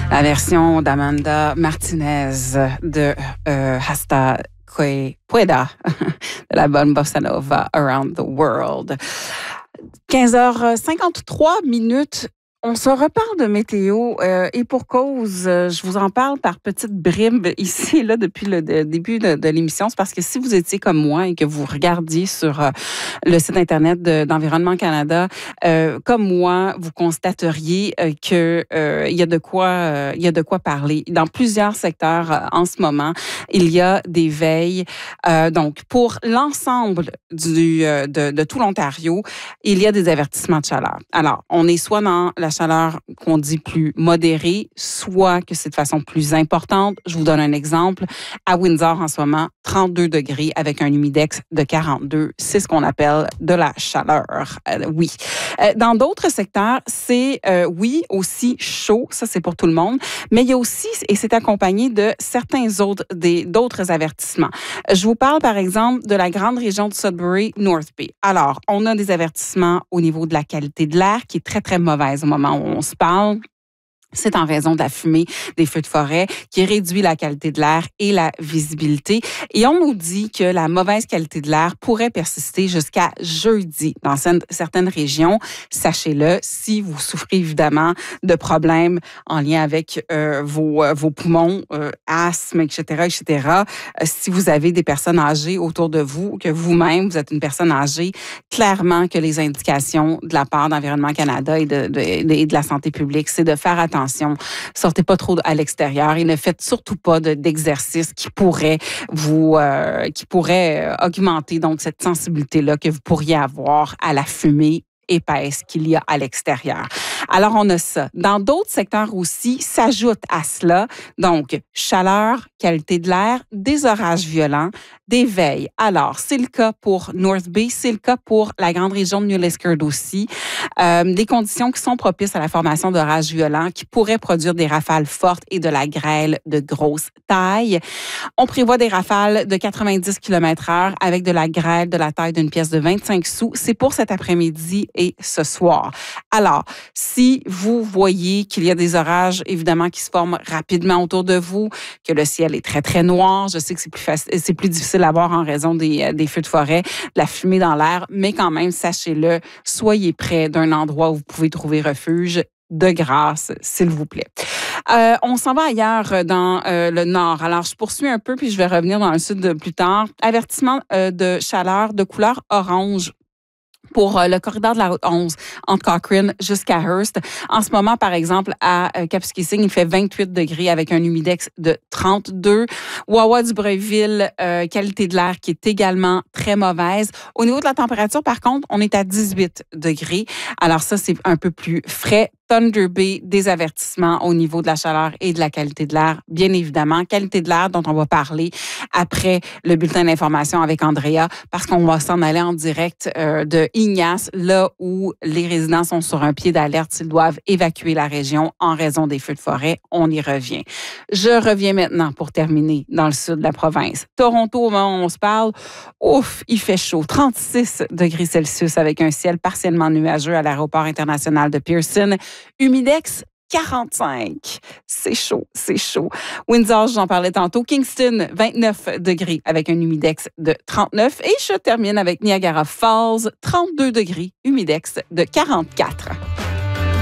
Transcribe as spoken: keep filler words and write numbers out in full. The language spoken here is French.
La version d'Amanda Martinez de euh, Hasta que pueda de l'album Bossa Nova Around the World. quinze heures cinquante-trois minutes. On se reparle de météo euh, et pour cause, euh, je vous en parle par petites bribes ici là depuis le de, début de, de l'émission. C'est parce que si vous étiez comme moi et que vous regardiez sur euh, le site internet de, d'Environnement Canada, euh, comme moi, vous constateriez euh, que euh, il y a de quoi, euh, il y a de quoi parler dans plusieurs secteurs euh, en ce moment. Il y a des veilles. Euh, donc pour l'ensemble du euh, de, de tout l'Ontario, il y a des avertissements de chaleur. Alors, on est soit dans la chaleur qu'on dit plus modérée, soit que c'est de façon plus importante. Je vous donne un exemple. À Windsor, en ce moment, trente-deux degrés avec un humidex de quarante-deux. C'est ce qu'on appelle de la chaleur. Euh, oui. Euh, dans d'autres secteurs, c'est, euh, oui, aussi chaud. Ça, c'est pour tout le monde. Mais il y a aussi, et c'est accompagné de certains autres, des, d'autres avertissements. Je vous parle, par exemple, de la grande région de Sudbury-North Bay. Alors, on a des avertissements au niveau de la qualité de l'air qui est très, très mauvaise au moment où on se parle. C'est en raison de la fumée des feux de forêt qui réduit la qualité de l'air et la visibilité. Et on nous dit que la mauvaise qualité de l'air pourrait persister jusqu'à jeudi dans certaines régions. Sachez-le, si vous souffrez évidemment de problèmes en lien avec euh, vos, euh, vos poumons, euh, asthme, et cetera, et cetera, euh, si vous avez des personnes âgées autour de vous, que vous-même, vous êtes une personne âgée, clairement que les indications de la part d'Environnement Canada et de, de, de, et de la santé publique, c'est de faire attention. Sortez pas trop à l'extérieur et ne faites surtout pas de, d'exercices qui pourraient vous, euh, qui pourraient augmenter donc cette sensibilité-là que vous pourriez avoir à la fumée épaisse qu'il y a à l'extérieur. Alors, on a ça. Dans d'autres secteurs aussi, s'ajoute à cela, donc, chaleur, qualité de l'air, des orages violents, des veilles. Alors, c'est le cas pour North Bay, c'est le cas pour la grande région de New Liskeard aussi. Euh, des conditions qui sont propices à la formation d'orages violents qui pourraient produire des rafales fortes et de la grêle de grosse taille. On prévoit des rafales de quatre-vingt-dix kilomètres heure avec de la grêle de la taille d'une pièce de vingt-cinq sous. C'est pour cet après-midi et ce soir. Alors, si vous voyez qu'il y a des orages, évidemment, qui se forment rapidement autour de vous, que le ciel est très, très noir, je sais que c'est plus facile, c'est plus difficile à voir en raison des, des feux de forêt, de la fumée dans l'air, mais quand même, sachez-le, soyez près d'un endroit où vous pouvez trouver refuge. De grâce, s'il vous plaît. Euh, on s'en va ailleurs dans euh, le nord. Alors, je poursuis un peu, puis je vais revenir dans le sud plus tard. Avertissement euh, de chaleur de couleur orange pour euh, le corridor de la route onze, entre Cochrane jusqu'à Hearst. En ce moment, par exemple, à euh, Kapuskasing, il fait vingt-huit degrés avec un humidex de trente-deux. Wawa du Breuville, euh, qualité de l'air qui est également très mauvaise. Au niveau de la température, par contre, on est à dix-huit degrés. Alors ça, c'est un peu plus frais. Thunder Bay, des avertissements au niveau de la chaleur et de la qualité de l'air, bien évidemment. Qualité de l'air dont on va parler après le bulletin d'information avec Andrea, parce qu'on va s'en aller en direct euh, de Ignace, là où les résidents sont sur un pied d'alerte s'ils doivent évacuer la région en raison des feux de forêt. On y revient. Je reviens maintenant pour terminer dans le sud de la province. Toronto, au moment où on se parle, ouf, il fait chaud. trente-six degrés Celsius avec un ciel partiellement nuageux à l'aéroport international de Pearson. Humidex, quarante-cinq. C'est chaud, c'est chaud. Windsor, j'en parlais tantôt. Kingston, vingt-neuf degrés avec un humidex de trente-neuf. Et je termine avec Niagara Falls, trente-deux degrés, humidex de quarante-quatre.